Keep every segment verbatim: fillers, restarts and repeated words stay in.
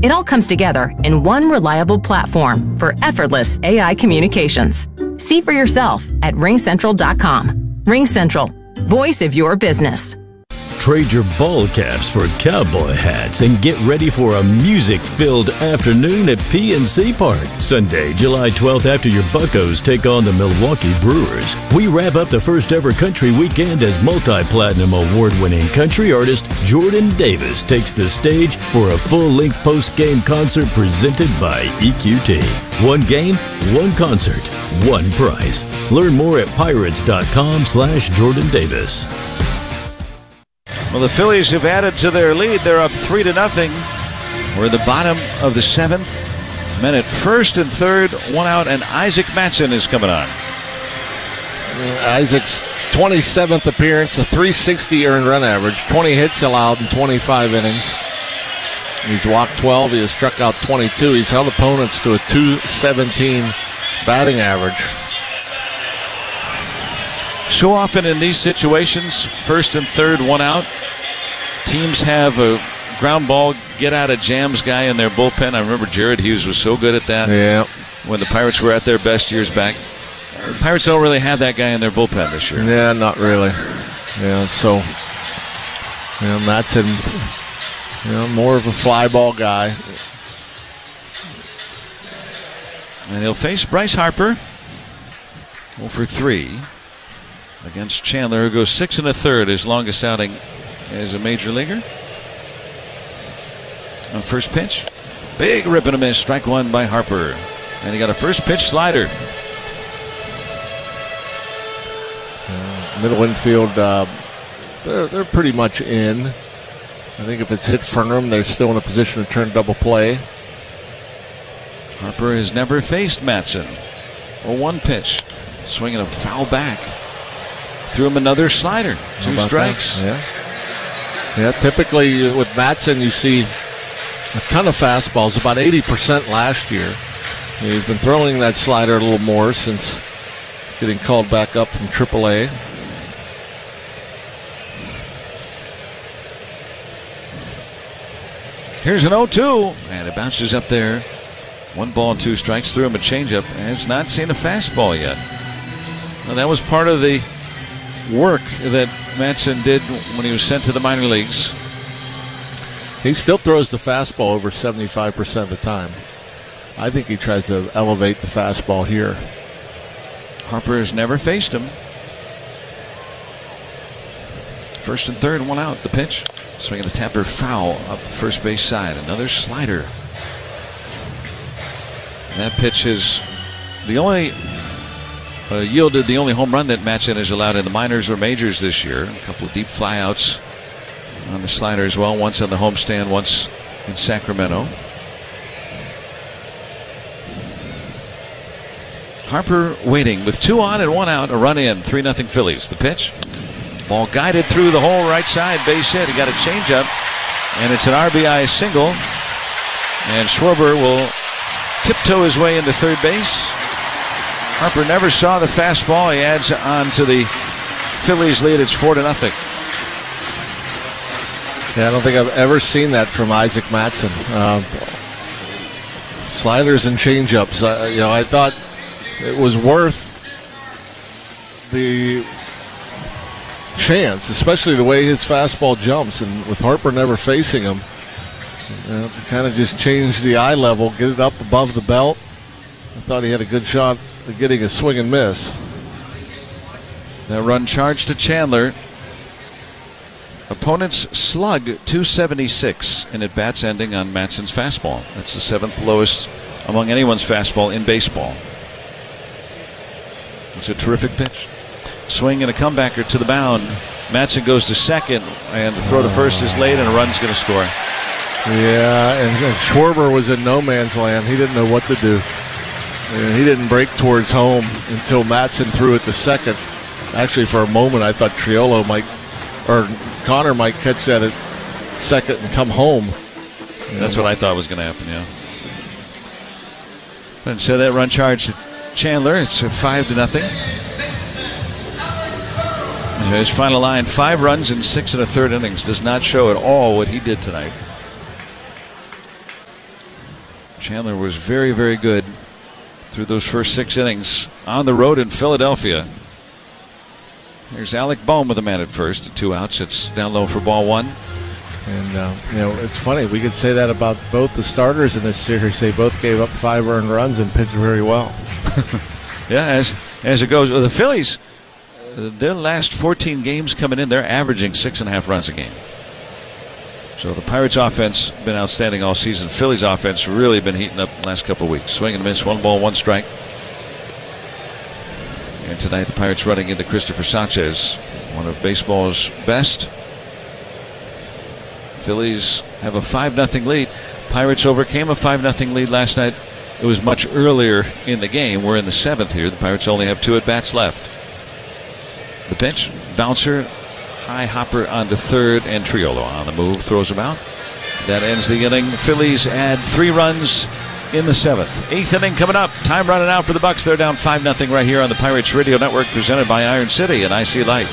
It all comes together in one reliable platform for effortless A I communications. See for yourself at ring central dot com. RingCentral, voice of your business. Trade your ball caps for cowboy hats and get ready for a music-filled afternoon at P N C Park. Sunday, July twelfth, after your Buccos take on the Milwaukee Brewers. We wrap up the first ever country weekend as multi-platinum award-winning country artist Jordan Davis takes the stage for a full-length post-game concert presented by E Q T. One game, one concert, one price. Learn more at pirates.com slash Jordan Davis. Well, the Phillies have added to their lead. They're up three to nothing. We're at the bottom of the seventh. Men at first and third, one out, and Isaac Mattson is coming on. Isaac's twenty-seventh appearance, a three sixty earned run average, twenty hits allowed in twenty-five innings. He's walked twelve. He has struck out twenty-two. He's held opponents to a two seventeen batting average. So often in these situations, first and third, one out, teams have a ground ball, get out of jams guy in their bullpen. I remember Jared Hughes was so good at that. Yeah. When the Pirates were at their best years back. The Pirates don't really have that guy in their bullpen this year. Yeah, not really. Yeah, so, you know, Mattson, you know, more of a fly ball guy. And he'll face Bryce Harper. oh for three. Against Chandler, who goes six and a third, his longest outing as a major leaguer. On first pitch, big rip and a miss, strike one by Harper. And he got a first pitch slider. Uh, middle infield, uh, they're, they're pretty much in. I think if it's hit from them, they're still in a position to turn double play. Harper has never faced Mattson. Or one pitch, swinging a foul back. Threw him another slider. Two strikes. Yeah. Yeah, typically with Mattson, you see a ton of fastballs, about eighty percent last year. He's been throwing that slider a little more since getting called back up from triple A. Here's an oh two, and it bounces up there. One ball and two strikes. Threw him a changeup, and has not seen a fastball yet. Well, that was part of the work that Mattson did when he was sent to the minor leagues. He still throws the fastball over seventy-five percent of the time. I think he tries to elevate the fastball here. Harper has never faced him. First and third, one out. The pitch. Swinging the tapper foul up the first base side. Another slider. That pitch is the only uh, yielded the only home run that Mattson has allowed in the minors or majors this year. A couple of deep flyouts on the slider as well. Once on the homestand, once in Sacramento. Harper waiting with two on and one out. A run in. three nothing Phillies. The pitch. Ball guided through the hole right side. Base hit. He got a changeup. And it's an R B I single. And Schwarber will tiptoe his way into third base. Harper never saw the fastball. He adds on to the Phillies lead. It's four to nothing. Yeah, I don't think I've ever seen that from Isaac Mattson. Uh, sliders and changeups. Uh, you know, I thought it was worth the chance, especially the way his fastball jumps, and with Harper never facing him, you know, to kind of just change the eye level, get it up above the belt. I thought he had a good shot at getting a swing and miss. That run charged to Chandler. Opponent's slug two seventy-six in at bats ending on Mattson's fastball. That's the seventh lowest among anyone's fastball in baseball. It's a terrific pitch. Swing and a comebacker to the mound. Mattson goes to second, and the throw to first is late, and a run's going to score. Yeah, and, and Schwarber was in no man's land. He didn't know what to do. And he didn't break towards home until Mattson threw it to second. Actually, for a moment, I thought Triolo might, or Connor might catch that at second and come home. That's what I thought was going to happen, yeah. And so that run charged to Chandler. It's a five to nothing. His final line: five runs in six and a third innings. Does not show at all what he did tonight. Chandler was very, very good through those first six innings on the road in Philadelphia. Here's Alec Bohm with a man at first. Two outs. It's down low for ball one. And, uh, you know, it's funny. We could say that about both the starters in this series. They both gave up five earned runs and pitched very well. Yeah, as as it goes. Well, the Phillies, uh, their last fourteen games coming in, they're averaging six and a half runs a game. So the Pirates' offense been outstanding all season. Phillies' offense really been heating up the last couple of weeks. Swing and miss, one ball, one strike. And tonight the Pirates running into Christopher Sanchez, one of baseball's best. Phillies have a five nothing lead. Pirates overcame a five nothing lead last night. It was much earlier in the game. We're in the seventh here. The Pirates only have two at-bats left. The pitch, bouncer, high hopper onto third, and Triolo on the move, throws him out. That ends the inning. The Phillies add three runs in the seventh. Eighth inning coming up. Time running out for the Bucks. They're down five nothing right here on the Pirates Radio Network, presented by Iron City and I C Light.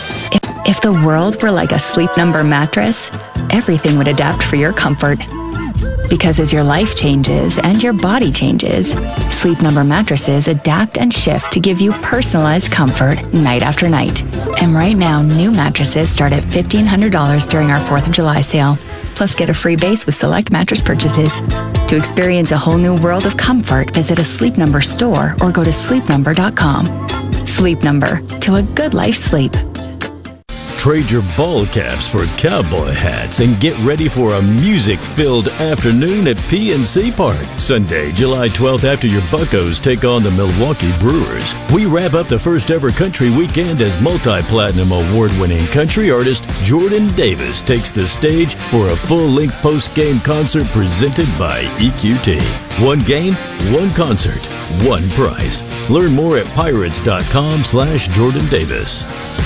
If the world were like a Sleep Number mattress, everything would adapt for your comfort. Because as your life changes and your body changes, Sleep Number mattresses adapt and shift to give you personalized comfort night after night. And right now, new mattresses start at fifteen hundred dollars during our fourth of July sale. Plus, get a free base with select mattress purchases. To experience a whole new world of comfort, visit a Sleep Number store or go to sleep number dot com. Sleep Number, to a good life sleep. Trade your ball caps for cowboy hats and get ready for a music-filled afternoon at P N C Park. Sunday, July twelfth, after your Buccos take on the Milwaukee Brewers. We wrap up the first ever country weekend as multi-platinum award-winning country artist Jordan Davis takes the stage for a full-length post-game concert presented by E Q T. One game, one concert, one price. Learn more at pirates.com slash Jordan Davis.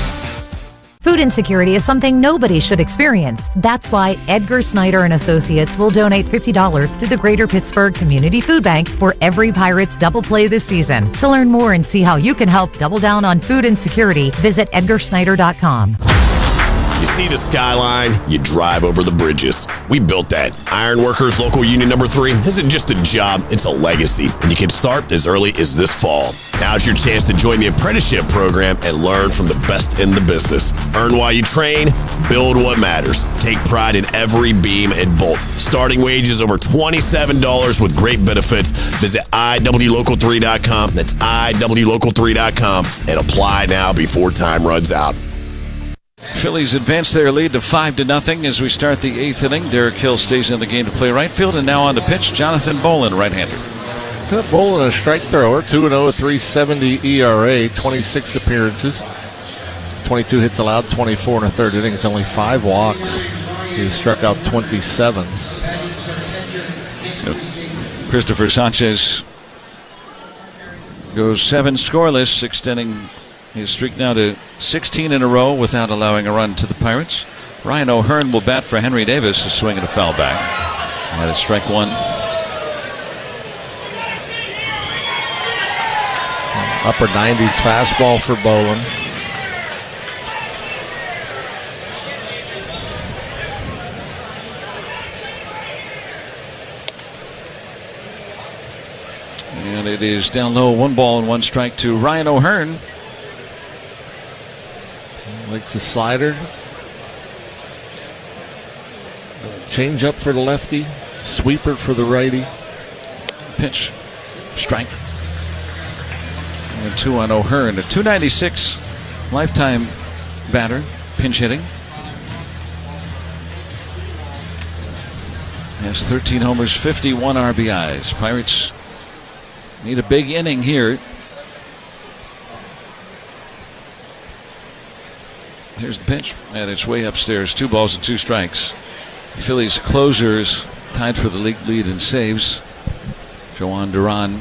Food insecurity is something nobody should experience. That's why Edgar Snyder and Associates will donate fifty dollars to the Greater Pittsburgh Community Food Bank for every Pirates double play this season. To learn more and see how you can help double down on food insecurity, visit edgar snyder dot com. You see the skyline, you drive over the bridges. We built that. Ironworkers Local Union Number three isn't just a job, it's a legacy. And you can start as early as this fall. Now's your chance to join the apprenticeship program and learn from the best in the business. Earn while you train, build what matters. Take pride in every beam and bolt. Starting wages over twenty-seven dollars with great benefits. Visit I W local three dot com. That's I W local three dot com and apply now before time runs out. Phillies advance their lead to five to nothing as we start the eighth inning. Derek Hill stays in the game to play right field, and now on the pitch, Jonathan Bolin, right-hander. Bolin, a strike thrower, two and oh, three seventy E R A, twenty-six appearances, twenty-two hits allowed, twenty-four in a third innings, only five walks. He struck out twenty-seven. Christopher Sanchez goes seven scoreless, extending his streak now to sixteen in a row without allowing a run to the Pirates. Ryan O'Hearn will bat for Henry Davis, a swing and a foul back. That is strike one. Upper nineties fastball for Bolin. And it is down low, one ball and one strike to Ryan O'Hearn. Likes the slider. Change up for the lefty. Sweeper for the righty. Pitch. Strike. And two on O'Hearn. A two ninety-six lifetime batter. Pinch hitting. Has thirteen homers, fifty-one R B Is. Pirates need a big inning here. Here's the pitch, and it's way upstairs. Two balls and two strikes. Phillies closers tied for the league lead in saves. Joan Duran.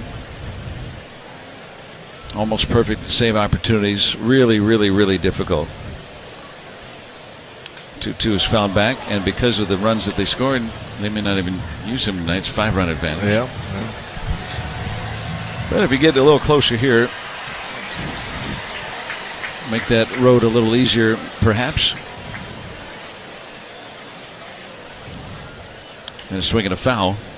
Almost perfect save opportunities. Really, really, really difficult. two two is fouled back, and because of the runs that they scored, they may not even use him tonight. It's five-run advantage. Yeah. yeah. But if you get a little closer here, make that road a little easier, perhaps. And swinging a foul.